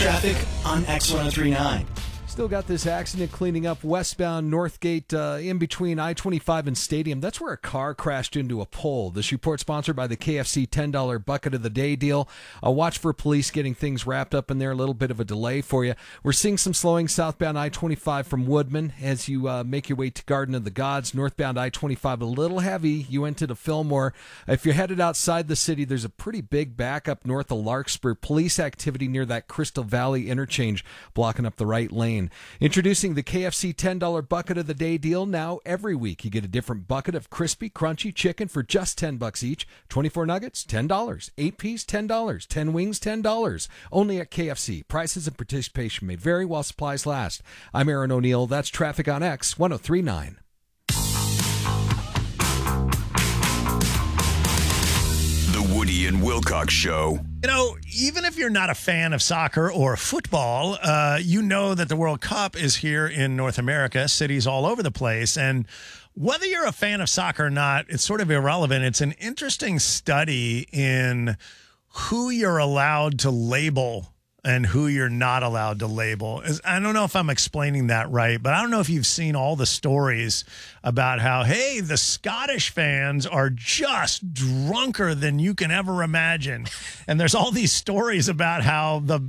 traffic on X1039. Still got this accident cleaning up westbound Northgate in between I-25 and Stadium. That's where a car crashed into a pole. This report sponsored by the KFC $10 Bucket of the Day deal. Watch for police getting things wrapped up in there. A little bit of a delay for you. We're seeing some slowing southbound I-25 from Woodman as you make your way to Garden of the Gods. Northbound I-25 a little heavy. You went to Fillmore. If you're headed outside the city, there's a pretty big backup north of Larkspur. Police activity near that Crystal Valley interchange blocking up the right lane. Introducing the KFC $10 Bucket of the Day deal. Now every week you get a different bucket of crispy, crunchy chicken for just $10 each. 24 nuggets, $10. 8-piece, $10. 10 wings, $10. Only at KFC. Prices and participation may vary while supplies last. I'm Aaron O'Neill. That's Traffic on X 1039. The Woody and Wilcox Show. You know, even if you're not a fan of soccer or football, you know that the World Cup is here in North America, cities all over the place. And whether you're a fan of soccer or not, it's sort of irrelevant. It's an interesting study in who you're allowed to label and who you're not allowed to label. I don't know if I'm explaining that right, but I don't know if you've seen all the stories about how, hey, the Scottish fans are just drunker than you can ever imagine. And there's all these stories about how the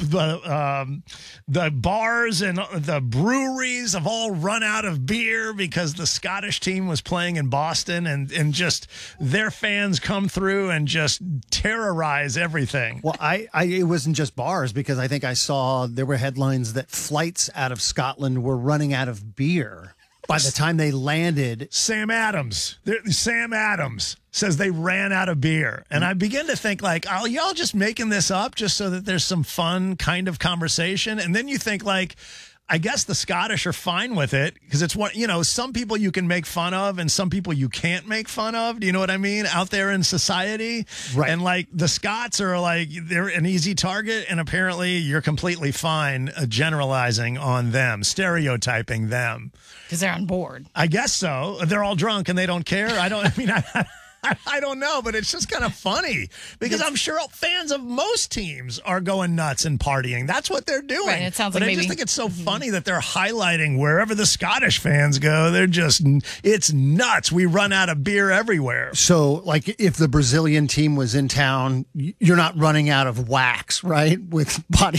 bars and the breweries have all run out of beer because the Scottish team was playing in Boston, and just their fans come through and just terrorize everything. Well, it wasn't just bars, because I think I saw there were headlines that flights out of Scotland were running out of beer by the time they landed. Sam Adams says they ran out of beer. And I begin to think, like, are y'all just making this up just so that there's some fun kind of conversation? And then you think, like, I guess the Scottish are fine with it because it's what, you know, some people you can make fun of and some people you can't make fun of. Do you know what I mean? Out there in society. Right. And like the Scots are like, they're an easy target. And apparently you're completely fine generalizing on them, stereotyping them. Because they're on board. I guess so. They're all drunk and they don't care. I don't know, but it's just kind of funny because I'm sure fans of most teams are going nuts and partying. That's what they're doing. Right, it sounds but like I maybe just think it's so funny that they're highlighting wherever the Scottish fans go. They're just, it's nuts. We run out of beer everywhere. So, like, if the Brazilian team was in town, you're not running out of wax, right? With body.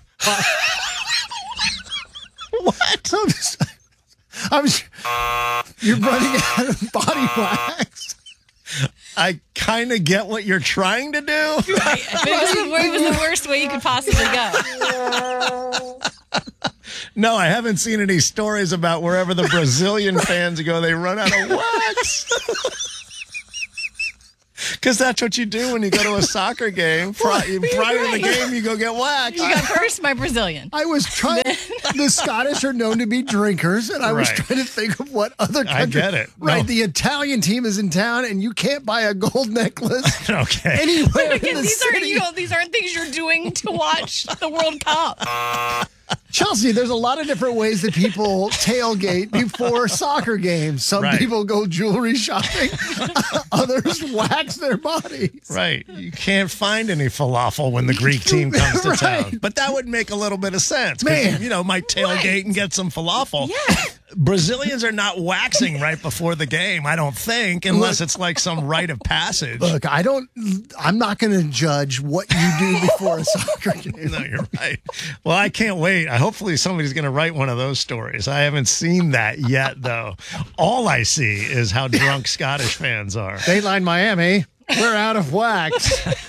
What? You're running out of body wax. I kind of get what you're trying to do. Right. It was the worst way you could possibly go. No, I haven't seen any stories about wherever the Brazilian fans go, they run out of wax. Because that's what you do when you go to a soccer game. Prior to the game, you go get waxed. You got first, my Brazilian. I was trying. The Scottish are known to be drinkers, and I was trying to think of what other country. I get it. Right, No. the Italian team is in town, and you can't buy a gold necklace Okay. anywhere in the These city. these aren't things you're doing to watch the World Cup. Chelsea, there's a lot of different ways that people tailgate before soccer games. Some people go jewelry shopping. Others wax their bodies. Right. You can't find any falafel when the Greek team comes to town. But that would make a little bit of sense. Man. You know, might tailgate and get some falafel. Yeah. Brazilians are not waxing right before the game, I don't think, unless it's like some rite of passage. Look, I'm not going to judge what you do before a soccer game. No, you're right. Well, I can't wait. Hopefully somebody's going to write one of those stories. I haven't seen that yet, though. All I see is how drunk Scottish fans are. Dateline Miami, we're out of wax.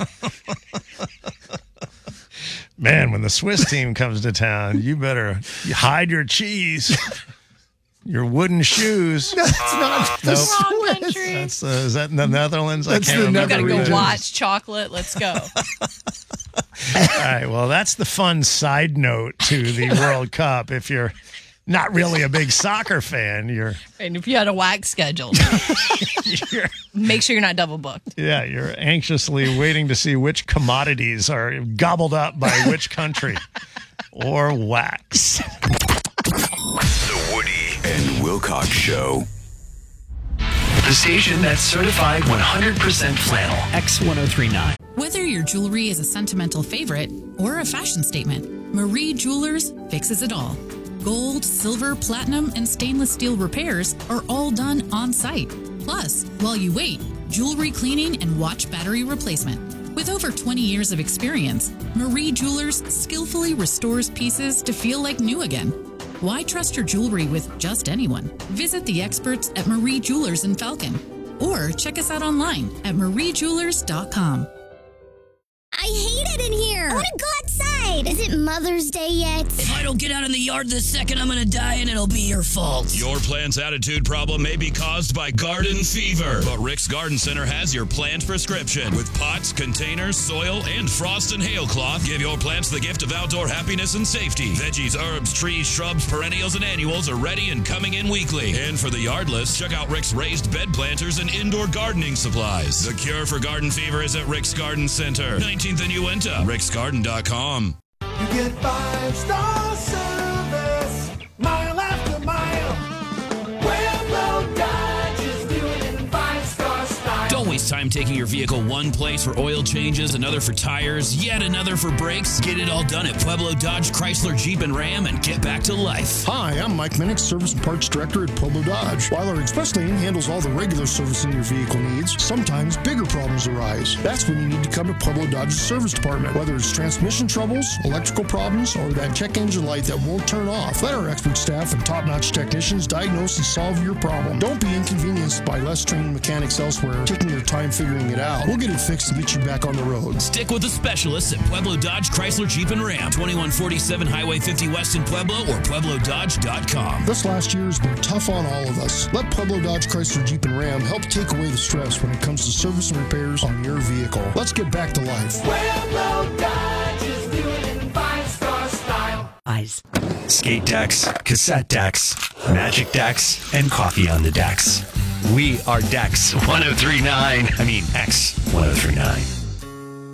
Man, when the Swiss team comes to town, you better hide your cheese. Your wooden shoes. That's not the Wrong Swiss. country. Is that in the Netherlands? That's I can't the remember. You gotta Netherlands. go watch chocolate. Let's go. All right. Well, that's the fun side note to the World Cup. If you're not really a big soccer fan, And if you had a wax schedule, make sure you're not double booked. you're anxiously waiting to see which commodities are gobbled up by which country or wax. The Woody and Wilcox Show. The station that's certified 100% flannel. X1039. With Whether your jewelry is a sentimental favorite or a fashion statement, Marie Jewelers fixes it all. Gold, silver, platinum, and stainless steel repairs are all done on site. Plus, while you wait, jewelry cleaning and watch battery replacement. With over 20 years of experience, Marie Jewelers skillfully restores pieces to feel like new again. Why trust your jewelry with just anyone? Visit the experts at Marie Jewelers in Falcon or check us out online at mariejewelers.com. I hate it in here. I want to go outside. Is it Mother's Day yet? If I don't get out in the yard this second, I'm going to die and it'll be your fault. Your plant's attitude problem may be caused by garden fever, but Rick's Garden Center has your plant prescription. With pots, containers, soil, and frost and hail cloth, give your plants the gift of outdoor happiness and safety. Veggies, herbs, trees, shrubs, perennials, and annuals are ready and coming in weekly. And for the yardless, check out Rick's raised bed planters and indoor gardening supplies. The cure for garden fever is at Rick's Garden Center, 19th and Uinta, ricksgarden.com. You get 5-star service, mile after mile. Pueblo Dodge is doing it in 5-star style. Don't waste time taking your vehicle one place for oil changes, another for tires, yet another for brakes. Get it all done at Pueblo Dodge, Chrysler, Jeep, and Ram and get back to life. Hi, I'm Mike Minnick, Service and Parts Director at Pueblo Dodge. While our express lane handles all the regular servicing your vehicle needs, sometimes bigger problems arise. That's when you need to come to Pueblo Dodge's service department. Whether it's transmission troubles, electrical problems, or that check engine light that won't turn off, let our expert staff and top-notch technicians diagnose and solve your problem. Don't be inconvenienced by less trained mechanics elsewhere taking your time figuring it out. We'll get it fixed and get you back on the road. Stick with the specialists at Pueblo Dodge, Chrysler, Jeep, and Ram. 2147 Highway 50 West in Pueblo or PuebloDodge.com. This last year has been tough on all of us. Let Pueblo Dodge, Chrysler, Jeep, and Ram help take away the stress when it comes to service and repairs on your vehicle. Let's get back to life. Pueblo Dodge is doing it in 5-star style. Eyes. Skate decks, cassette decks, magic decks, and coffee on the decks. We are Dex 1039. I mean, X 1039.